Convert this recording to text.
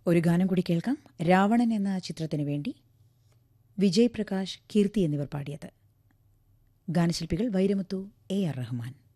ഒരു ഗാനം കൂടി കേൾക്കാം. രാവണൻ എന്ന ചിത്രത്തിനു വേണ്ടി വിജയ് പ്രകാശ്, കീർത്തി എന്നിവർ പാടിയത്. ഗാനശില്പികൾ വൈരമുത്തു, എ ആർ റഹ്മാൻ.